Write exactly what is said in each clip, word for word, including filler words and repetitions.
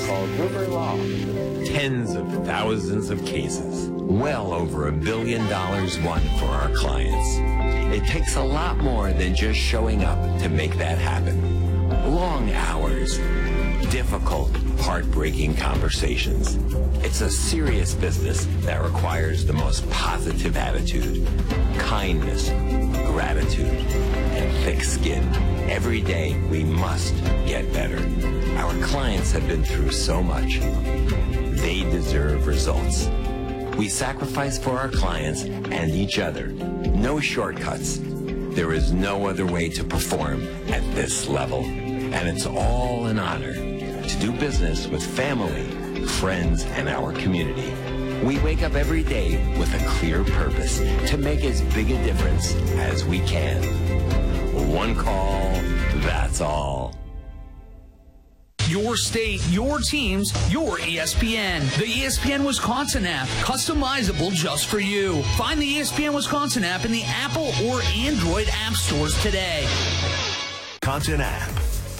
called Gruber Law. Tens of thousands of cases. Well over a billion dollars won for our clients. It takes a lot more than just showing up to make that happen. Long hours. Difficult, heartbreaking conversations. It's a serious business that requires the most positive attitude, kindness, gratitude, and thick skin. Every day, we must get better. Our clients have been through so much. They deserve results. We sacrifice for our clients and each other. No shortcuts. There is no other way to perform at this level. And it's all an honor to do business with family, friends, and our community. We wake up every day with a clear purpose to make as big a difference as we can. One call, that's all. Your state, your teams, your E S P N. The E S P N Wisconsin app, customizable just for you. Find the E S P N Wisconsin app in the Apple or Android app stores today. Wisconsin app.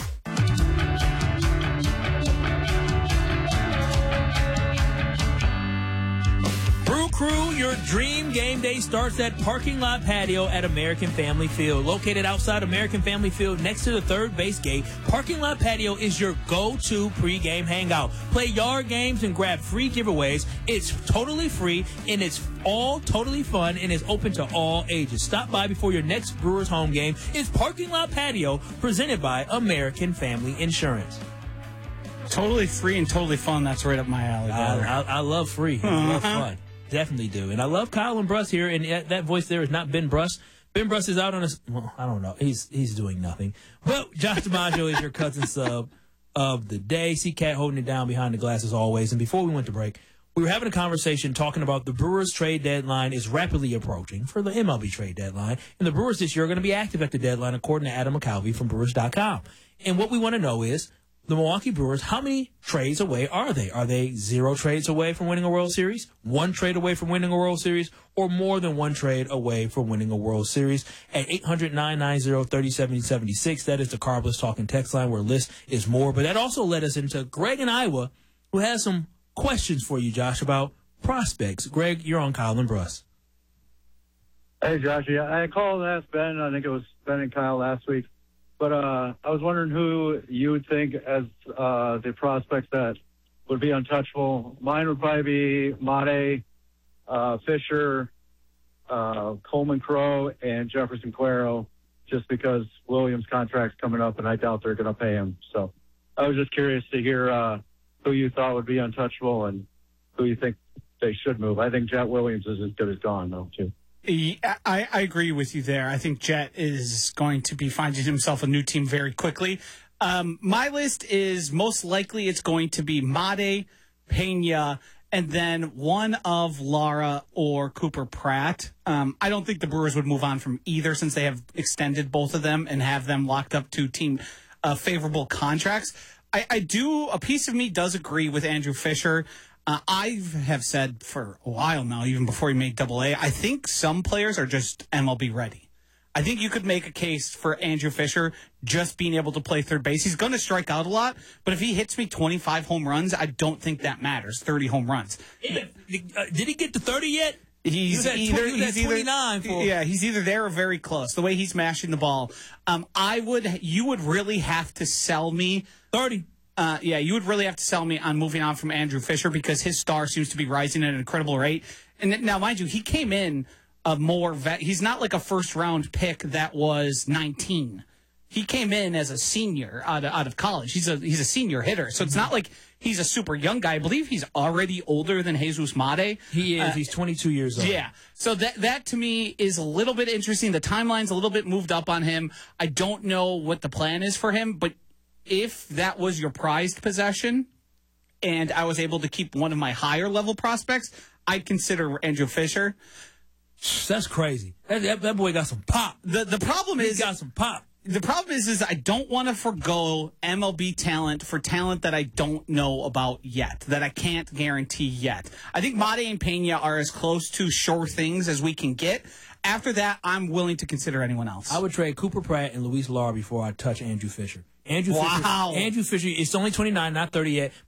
Crew, your dream game day starts at Parking Lot Patio at American Family Field. Located outside American Family Field next to the third base gate, Parking Lot Patio is your go-to pregame hangout. Play yard games and grab free giveaways. It's totally free, and it's all totally fun, and is open to all ages. Stop by before your next Brewers home game. It's Parking Lot Patio, presented by American Family Insurance. Totally free and totally fun. That's right up my alley, brother. I, I, I love free. I love fun. Definitely do. And I love Kyle and Bruss here, and that voice there is not Ben Bruss. Ben Bruss is out on his, well, I don't know. He's he's doing nothing. Well, Josh DiMaggio is your cousin sub of the day. C-Cat holding it down behind the glass as always. And before we went to break, we were having a conversation talking about the Brewers trade deadline is rapidly approaching for the M L B trade deadline. And the Brewers this year are going to be active at the deadline, according to Adam McCalvy from Brewers dot com. And what we want to know is, the Milwaukee Brewers, how many trades away are they? Are they zero trades away from winning a World Series, one trade away from winning a World Series, or more than one trade away from winning a World Series? At eight hundred, nine nine zero, three oh seven six, that is the Carbless Talking text line where list is more. But that also led us into Greg in Iowa, who has some questions for you, Josh, about prospects. Greg, you're on Kyle and Bruss. Hey, Josh. Yeah, I called and asked Ben. I think it was Ben and Kyle last week. But uh, I was wondering who you would think as uh, the prospects that would be untouchable. Mine would probably be Mate, uh, Fisher, uh, Coleman Crow, and Jefferson Cuero, just because Williams' contract's coming up, and I doubt they're going to pay him. So I was just curious to hear uh, who you thought would be untouchable and who you think they should move. I think Jet Williams is as good as gone, though, too. I, I agree with you there. I think Jet is going to be finding himself a new team very quickly. Um, my list is most likely it's going to be Mate, Pena, and then one of Lara or Cooper Pratt. Um, I don't think the Brewers would move on from either since they have extended both of them and have them locked up to team uh, favorable contracts. I, I do, a piece of me does agree with Andrew Fisher. Uh, I have said for a while now, even before he made double A, I think some players are just M L B ready. I think you could make a case for Andrew Fisher just being able to play third base. He's going to strike out a lot, but if he hits me twenty-five home runs, I don't think that matters, thirty home runs. Yeah. Uh, did he get to thirty yet? He's he either, he's he's twenty-nine. Either, For yeah, he's either there or very close. The way he's mashing the ball, um, I would, you would really have to sell me thirty. Uh, yeah, you would really have to sell me on moving on from Andrew Fisher because his star seems to be rising at an incredible rate. And now, mind you, he came in a more vet. He's not like a first round pick that was nineteen. He came in as a senior out of, out of college. He's a he's a senior hitter, so it's not like he's a super young guy. I believe he's already older than Jesus Mate. He is. Uh, he's twenty-two years old. Yeah. So that that to me is a little bit interesting. The timeline's a little bit moved up on him. I don't know what the plan is for him, but if that was your prized possession and I was able to keep one of my higher level prospects, I'd consider Andrew Fisher. That's crazy. That, that, that boy got some pop. The the problem he is got some pop. The problem is, is I don't want to forgo M L B talent for talent that I don't know about yet, that I can't guarantee yet. I think Mate and Pena are as close to sure things as we can get. After that, I'm willing to consider anyone else. I would trade Cooper Pratt and Luis Lara before I touch Andrew Fisher. Andrew wow. Fisher. Andrew Fisher. It's only twenty-nine, not thirty yet.